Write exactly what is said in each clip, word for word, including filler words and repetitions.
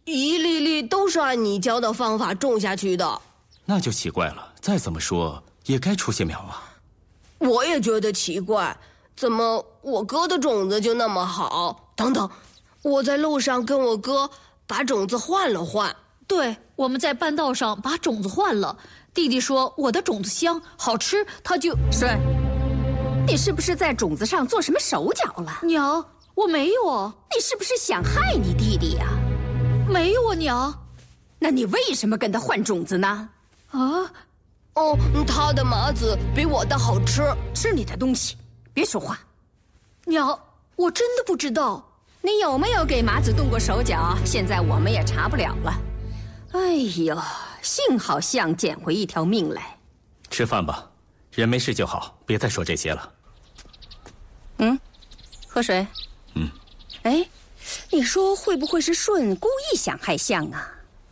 一粒粒都是按你教的方法种下去的。 那就奇怪了，再怎么说也该出些苗啊。 我也觉得奇怪，怎么我哥的种子就那么好？等等，我在路上跟我哥把种子换了换。 对，我们在半道上把种子换了。弟弟说我的种子香好吃，他就顺，你是不是在种子上做什么手脚了？ 娘，我没有啊。 你是不是想害你弟弟呀？ 没有啊，娘。 那你为什么跟他换种子呢？ 啊， 哦，他的麻子比我的好吃。 吃你的东西，别说话。 娘，我真的不知道。 你有没有给麻子动过手脚？现在我们也查不了了。哎呦，幸好象捡回一条命来。 吃饭吧，人没事就好，别再说这些了。 嗯，喝水。 嗯。 哎，你说会不会是舜故意想害象啊？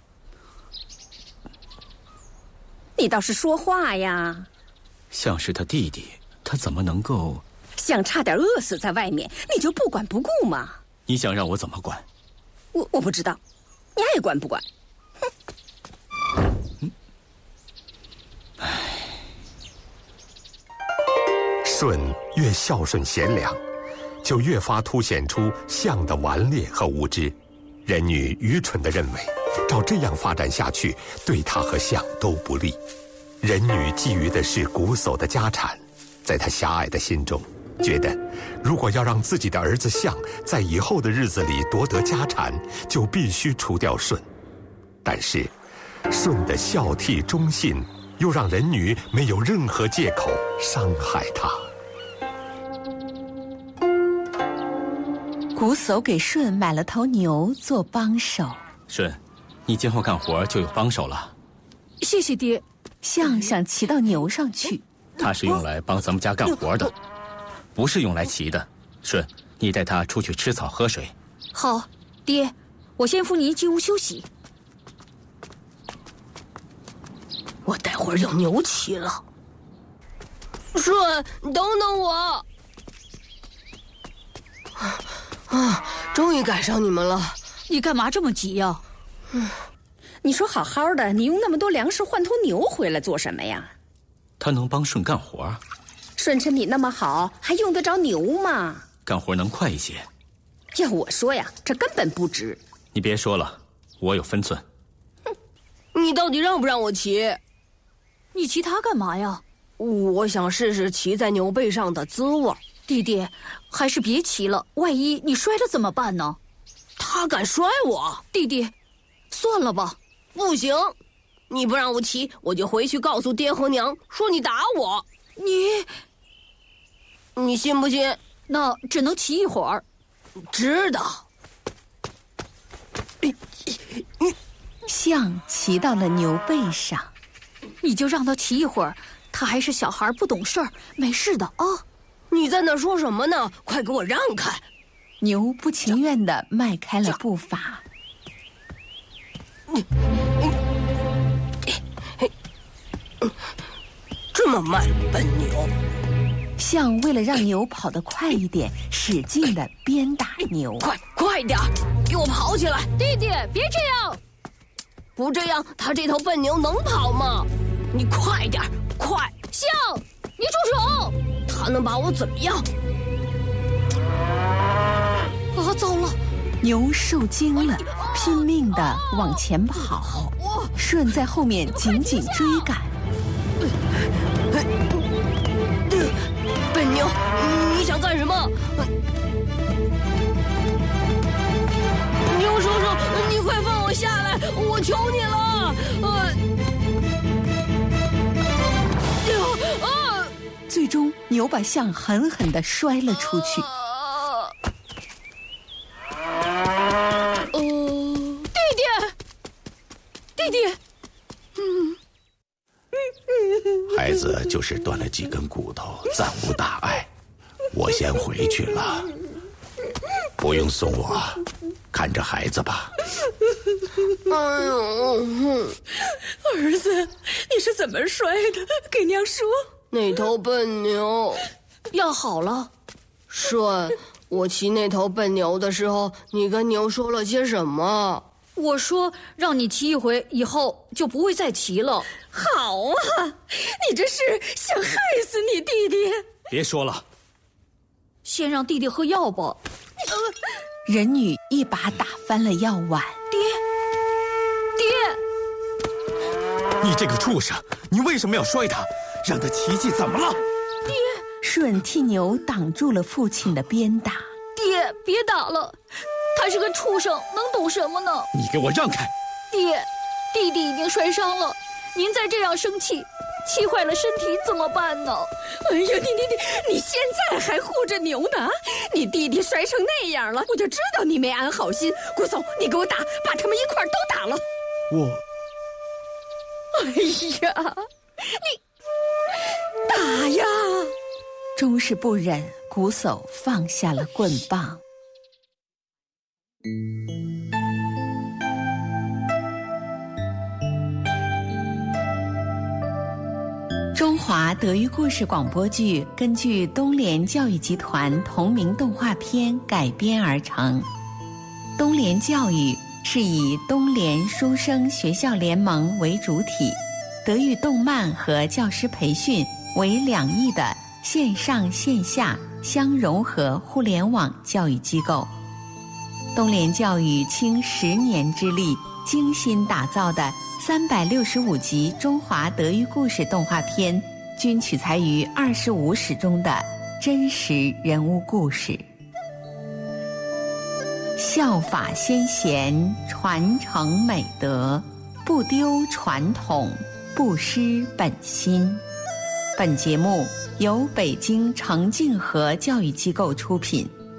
你倒是说话呀！ 象是他弟弟，他怎么能够…… 象差点饿死在外面，你就不管不顾吗？ 你想让我怎么管？ 我我不知道，你爱管不管？哼！ 唉。 舜越孝顺贤良，就越发凸显出象的顽劣和无知。人女愚蠢地认为，照这样发展下去，对他和象都不利。人女觊觎的是瞽叟的家产，在她狭隘的心中，觉得如果要让自己的儿子象在以后的日子里夺得家产，就必须除掉舜。但是，舜的孝悌忠信，又让人女没有任何借口伤害他。 瞽叟给舜买了头牛做帮手。 舜，你今后干活就有帮手了。 谢谢爹。 象想骑到牛上去， 它是用来帮咱们家干活的，不是用来骑的。舜，你带它出去吃草喝水。 好，爹，我先扶你进屋休息。 我待会儿要牛骑了。舜，等等我！啊，终于赶上你们了。 你干嘛这么急呀？ 嗯。你说好好的，你用那么多粮食换头牛回来做什么呀？ 他能帮舜干活。 舜身体那么好，还用得着牛吗？ 干活能快一些。 要我说呀，这根本不值。 你别说了，我有分寸。 哼，你到底让不让我骑？ 你骑它干嘛呀？ 我想试试骑在牛背上的滋味。 弟弟，还是别骑了，万一你摔了怎么办呢？ 他敢摔我？ 弟弟，算了吧。 不行，你不让我骑，我就回去告诉爹和娘，说你打我。 你， 你信不信？ 那只能骑一会儿。 知道。 象骑到了牛背上， 你就让他骑一会儿，他还是小孩，不懂事儿，没事的啊。 你在那说什么呢？快给我让开！ 牛不情愿地迈开了步伐。 这么慢，笨牛！ 象为了让牛跑得快一点，使劲地鞭打牛。 快快点，给我跑起来！ 弟弟，别这样！ 不这样，他这头笨牛能跑吗？你快点，快！ 象，你住手！ 他能把我怎么样？ 啊，糟了！ 牛受惊了，拼命地往前跑，舜在后面紧紧追赶。 笨牛，你想干什么？牛叔叔，你快放我下来，我求你了！ 呃，啊！最终，牛把象狠狠地摔了出去。 弟弟， 嗯，孩子就是断了几根骨头，暂无大碍。我先回去了，不用送我，看着孩子吧。 哎呦， 儿子，你是怎么摔的？给娘说。 那头笨牛要好了。 舜，我骑那头笨牛的时候，你跟牛说了些什么？ 我说让你骑一回，以后就不会再骑了。 好啊，你这是想害死你弟弟？ 别说了， 先让弟弟喝药吧。 人女一把打翻了药碗。 爹，爹！ 你这个畜生，你为什么要摔他？让他奇迹怎么了？ 爹！ 舜替牛挡住了父亲的鞭打。 爹，别打了，他是个畜生，能懂什么呢？ 你给我让开！ 爹，弟弟已经摔伤了，您再这样生气，气坏了身体怎么办呢？ 哎呀，你你你你现在还护着牛呢？你弟弟摔成那样了，我就知道你没安好心。姑叟，你给我打，把他们一块儿都打了。 我， 哎呀，你打呀！ 终是不忍，瞽叟放下了棍棒。中华德育故事广播剧根据东联教育集团同名动画片改编而成。东联教育是以东联书生学校联盟为主体，德育动漫和教师培训为两翼的线上线下相融合互联网教育机构。东联教育倾十年之力精心打造的三百六十五集中华德育故事动画片，均取材于二十五史中的真实人物故事。效法先贤，传承美德，不丢传统，不失本心。本节目由北京程静和教育机构出品。